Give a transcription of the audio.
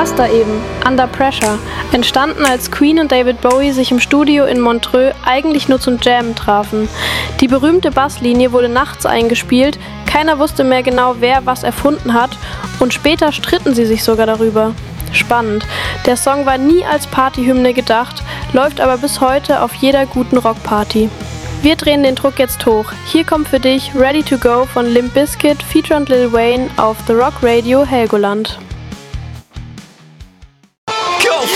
Das da eben, Under Pressure, entstanden als Queen und David Bowie sich im Studio in Montreux eigentlich nur zum Jammen trafen. Die berühmte Basslinie wurde nachts eingespielt, keiner wusste mehr genau, wer was erfunden hat und später stritten sie sich sogar darüber. Spannend. Der Song war nie als Partyhymne gedacht, läuft aber bis heute auf jeder guten Rockparty. Wir drehen den Druck jetzt hoch. Hier kommt für dich Ready to Go von Limp Bizkit featuring Lil Wayne auf The Rock Radio Helgoland.